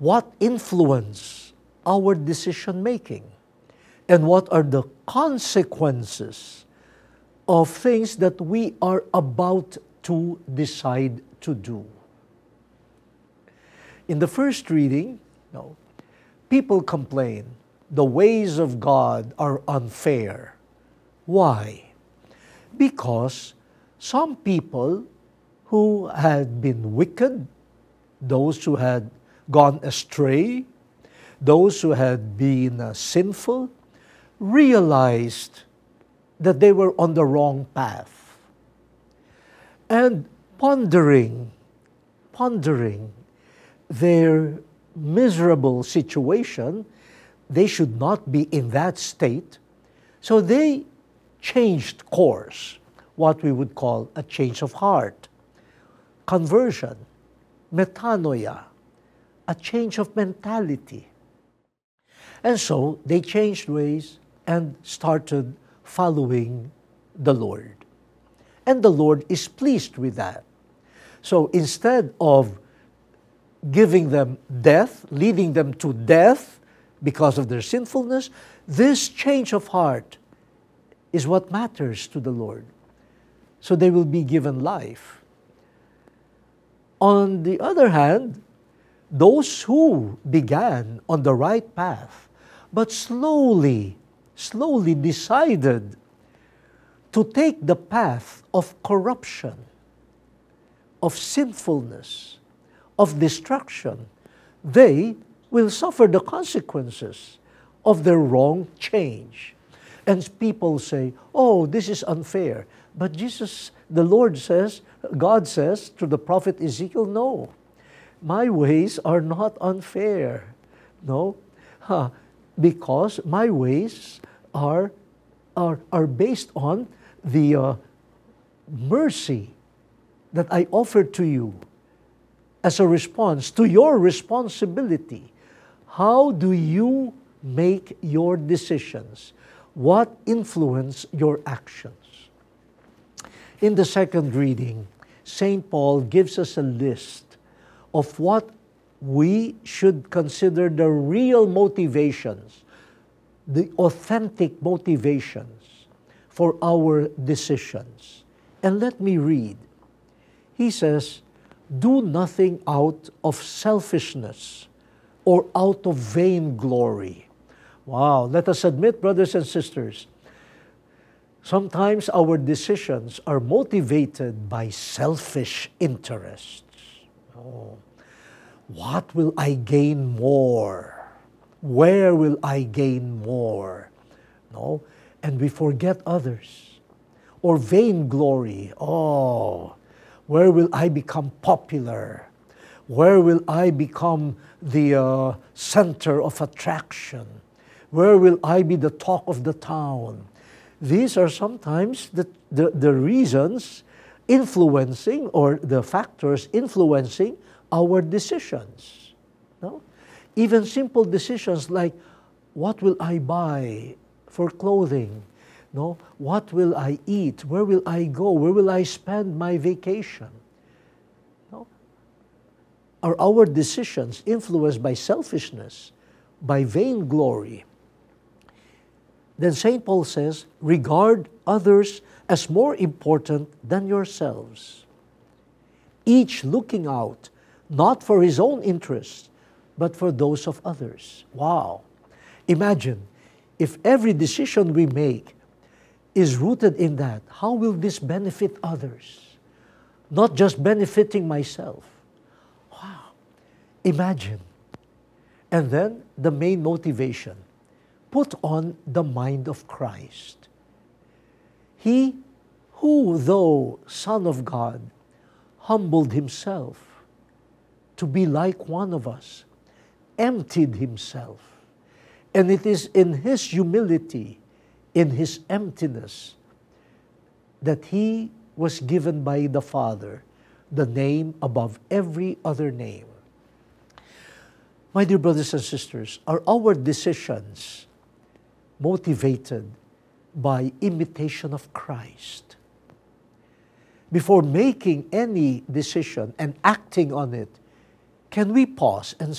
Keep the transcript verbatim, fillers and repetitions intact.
what influence our decision making, and what are the consequences of things that we are about to decide to do. In the first reading, no, people complain the ways of God are unfair. Why? Because some people who had been wicked, those who had gone astray, those who had been uh, sinful, realized that they were on the wrong path. And pondering, pondering their miserable situation, they should not be in that state, so they changed course, what we would call a change of heart, conversion, metanoia, a change of mentality. And so they changed ways and started following the Lord. And the Lord is pleased with that. So instead of giving them death, leading them to death because of their sinfulness, this change of heart is what matters to the Lord. So they will be given life. On the other hand, those who began on the right path, but slowly, slowly decided to take the path of corruption, of sinfulness, of destruction, they will suffer the consequences of their wrong change. And people say, oh, this is unfair. But Jesus, the Lord says, God says to the prophet Ezekiel, no, my ways are not unfair. No, huh. Because my ways are, are, are based on the uh, mercy that I offer to you as a response to your responsibility. How do you make your decisions? What influence your actions? In the second reading, Saint Paul gives us a list of what we should consider the real motivations, the authentic motivations for our decisions. And let me read. He says, do nothing out of selfishness or out of vainglory. Wow, let us admit, brothers and sisters, sometimes our decisions are motivated by selfish interests. Oh, what will I gain more? Where will I gain more? No, and we forget others. Or vainglory. Oh, where will I become popular? Where will I become the uh, center of attraction? Where will I be the talk of the town? These are sometimes the, the, the reasons influencing, or the factors influencing our decisions. No? Even simple decisions like, what will I buy for clothing? No? What will I eat? Where will I go? Where will I spend my vacation? No? Are our decisions influenced by selfishness, by vainglory? Then Saint Paul says, regard others as more important than yourselves, each looking out not for his own interests, but for those of others. Wow! Imagine, if every decision we make is rooted in that, how will this benefit others? Not just benefiting myself. Wow! Imagine. And then the main motivation, put on the mind of Christ. He who, though Son of God, humbled himself to be like one of us, emptied himself. And it is in his humility, in his emptiness, that he was given by the Father the name above every other name. My dear brothers and sisters, are our decisions motivated by imitation of Christ? Before making any decision and acting on it, can we pause and